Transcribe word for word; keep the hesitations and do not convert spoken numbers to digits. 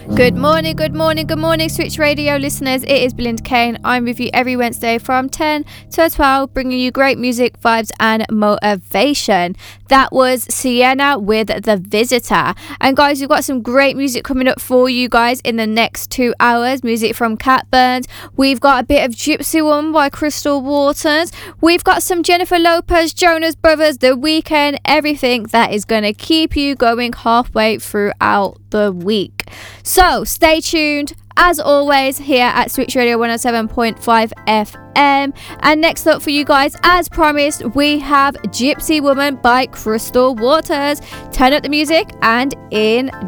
Good morning, good morning, good morning, Switch Radio listeners. It is Belinda Kane. I'm with you every Wednesday from ten to twelve, bringing you great music, vibes, and motivation. That was Sienna with The Visitor. And guys, we've got some great music coming up for you guys in the next two hours. Music from Cat Burns. We've got a bit of Gypsy Woman by Crystal Waters. We've got some Jennifer Lopez, Jonas Brothers, The Weeknd, everything that is going to keep you going halfway throughout the week. So stay tuned as always here at Switch Radio one oh seven point five F M. And next up for you guys, as promised, we have Gypsy Woman by Crystal Waters. Turn up the music and enjoy.